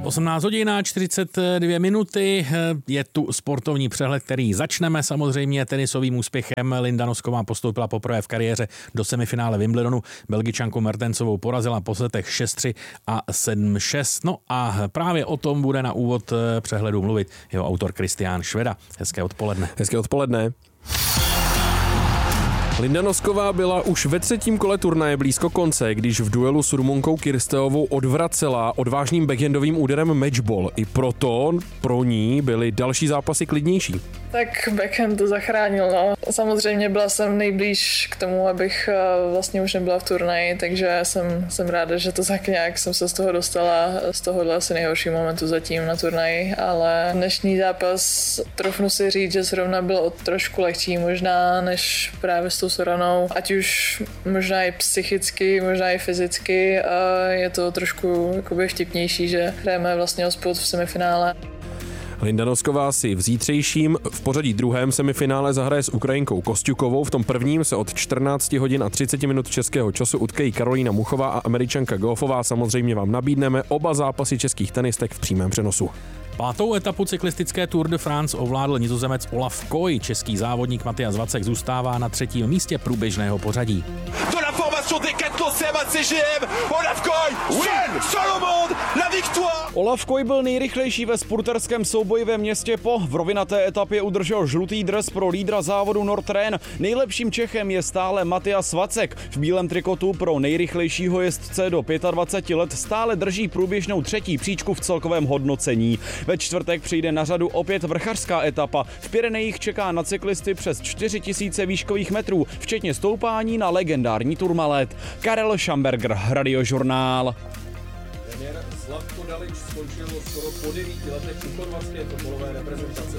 18 hodin a 42 minuty, je tu sportovní přehled, který začneme samozřejmě tenisovým úspěchem. Linda Nosková postoupila poprvé v kariéře do semifinále Wimbledonu. Belgičanku Mertensovou porazila po setech 6-3 a 7-6. No a právě o tom bude na úvod přehledu mluvit jeho autor Kristián Šveda. Hezké odpoledne. Hezké odpoledne. Linda Nosková byla už ve třetím kole turnaje blízko konce, když v duelu s Rumunkou Kirsteovou odvracela odvážným backhandovým úderem matchball. I proto pro ní byly další zápasy klidnější. Tak backhand to zachránil, no. Samozřejmě byla jsem nejblíž k tomu, abych vlastně už nebyla v turnaji, takže jsem ráda, že to tak nějak jsem se z toho dostala, z tohohle asi nejhorší momentu zatím na turnaji, ale dnešní zápas, troufnu si říct, že zrovna byl trošku lehčí možná, než právě s tou Soranou, ať už možná i psychicky, možná i fyzicky, je to trošku jakoby vtipnější, že hrajeme vlastně o spot v semifinále. Linda Nosková si v zítřejším v pořadí druhém semifinále zahraje s Ukrajinkou Kostjukovou. V tom prvním se od 14 hodin a 30 minut českého času utkají Karolína Muchová a Američanka Goffová. Samozřejmě vám nabídneme oba zápasy českých tenistek v přímém přenosu. Pátou etapu cyklistické Tour de France ovládl Nizozemec Olaf Koy. Český závodník Matyas Vacek zůstává na třetím místě průběžného pořadí. Olaf Koy byl nejrychlejší ve spurterském souboji ve městě Po. V rovinaté etapě udržel žlutý dres pro lídra závodu Nordrhein. Nejlepším Čechem je stále Matyas Vacek. V bílém trikotu pro nejrychlejšího jezdce do 25 let stále drží průběžnou třetí příčku v celkovém hodnocení. Ve čtvrtek přijde na řadu opět vrchařská etapa. V Pyrenejích čeká na cyklisty přes 4000 výškových metrů, včetně stoupání na legendární Tourmalet. Karel Schamberger, Radiožurnál. Trenér Zlatko Dalić skončil skoro po 9 letech u chorvatské fotbalové reprezentace.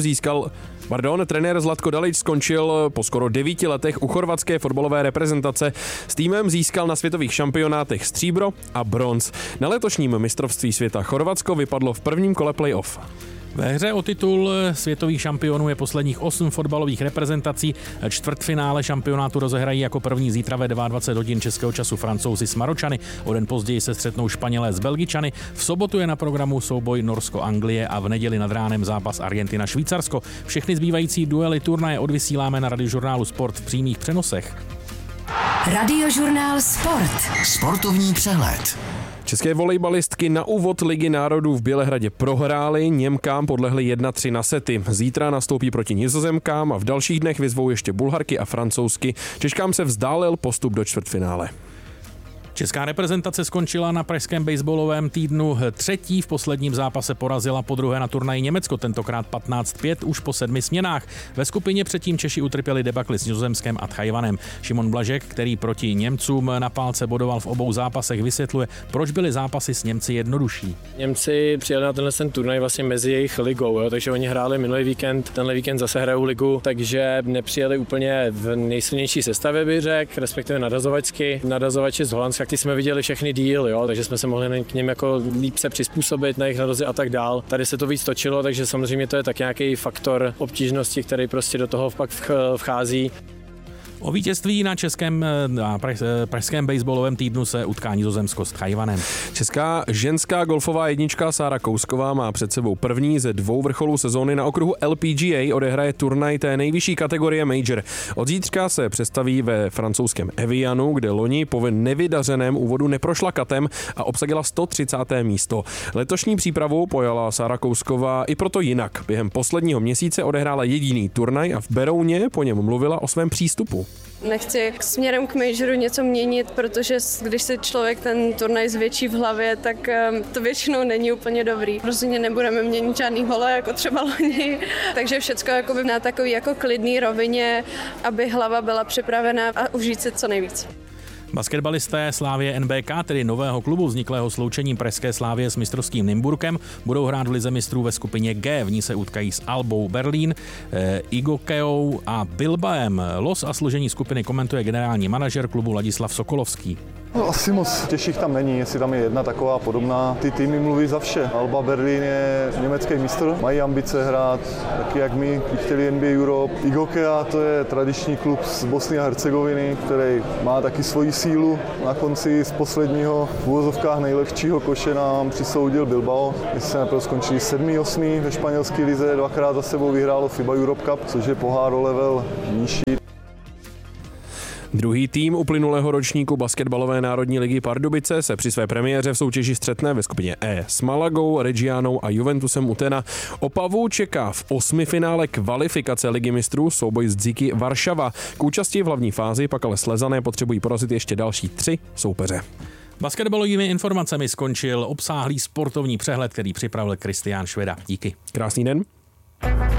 Trenér Zlatko Dalić skončil po skoro 9 letech u chorvatské fotbalové reprezentace. S týmem získal na světových šampionátech stříbro a bronz. Na letošním mistrovství světa Chorvatsko vypadlo v prvním kole playoff. Ve hře o titul světových šampionů je posledních 8 fotbalových reprezentací. Čtvrtfinále šampionátu rozehrají jako první zítra ve 22 hodin českého času Francouzi s Maročany. O den později se střetnou Španělé s Belgičany. V sobotu je na programu souboj Norsko-Anglie a v neděli nad ránem zápas Argentina-Švýcarsko. Všechny zbývající duely turnaje odvysíláme na Radiožurnálu Sport v přímých přenosech. Radiožurnál Sport. Sportovní přehled. České volejbalistky na úvod Ligy národů v Bělehradě prohrály, Němkám podlehly 1-3 na sety. Zítra nastoupí proti Nizozemkám a v dalších dnech vyzvou ještě Bulharky a Francouzsky. Češkám se vzdálil postup do čtvrtfinále. Česká reprezentace skončila na pražském baseballovém týdnu třetí. V posledním zápase porazila podruhé na turnaji Německo, tentokrát 15-5 už po 7 směnách. Ve skupině předtím Češi utrpěli debakli s Nizozemskem a Tchajwanem. Šimon Blažek, který proti Němcům na pálce bodoval v obou zápasech, vysvětluje, proč byly zápasy s Němci jednodušší. Němci přijeli na tenhle turnaj vlastně mezi jejich ligou, jo? Takže oni hráli minulý víkend, tenhle víkend zase hrajou ligu, takže nepřijeli úplně v nejsilnější sestavě, bych řekl, respektive nadazovači z Holandska. Ty jsme viděli všechny díly, jo, takže jsme se mohli k něm jako líp se přizpůsobit na jejich narozy a tak dál. Tady se to víc točilo, takže samozřejmě to je tak nějaký faktor obtížnosti, který prostě do toho pak vchází. O vítězství na pražském baseballovém týdnu se utká Nizozemsko s Tchajwanem. Česká ženská golfová jednička Sára Kousková má před sebou první ze 2 vrcholů sezóny. Na okruhu LPGA odehraje turnaj té nejvyšší kategorie Major. Od zítřka se přestaví ve francouzském Evianu, kde loni po nevydařeném úvodu neprošla katem a obsadila 130. místo. Letošní přípravu pojala Sára Kousková i proto jinak. Během posledního měsíce odehrála jediný turnaj a v Berouně po něm mluvila o svém přístupu. Nechci směrem k majoru něco měnit, protože když si člověk ten turnaj zvětší v hlavě, tak to většinou není úplně dobrý. Rozhodně nebudeme měnit žádný hole, jako třeba loni, takže všecko jakoby na takový jako klidný rovině, aby hlava byla připravená a užít si co nejvíc. Basketbalisté Slavie NBK, tedy nového klubu vzniklého sloučením pražské Slavie s mistrovským Nymburkem, budou hrát v lize mistrů ve skupině G. V ní se utkají s Albou Berlín, Igokeou a Bilbaem. Los a složení skupiny komentuje generální manažer klubu Ladislav Sokolovský. No, asi moc těžších tam není, jestli tam je jedna taková podobná. Ty týmy mluví za vše. Alba Berlin je německý mistr, mají ambice hrát, taky jak my chtěli NBA Europe. Igokea, to je tradiční klub z Bosny a Hercegoviny, který má taky svoji sílu. Na konci z posledního v uvozovkách nejlehčího koše nám přisoudil Bilbao. My jsme naprosto skončili 7-8 ve španělské lize, dvakrát za sebou vyhrálo FIBA Europe Cup, což je pohár o level nižší. Druhý tým uplynulého ročníku basketbalové národní ligy Pardubice se při své premiéře v soutěži střetne ve skupině E s Malagou, Reggianou a Juventusem Utena. Opavu čeká v 8. finále kvalifikace ligy mistrů souboj s Dziky Varšava. K účasti v hlavní fázi pak ale Slezané potřebují porazit ještě další 3 soupeře. Basketbalovými informacemi skončil obsáhlý sportovní přehled, který připravil Kristián Šveda. Díky. Krásný den.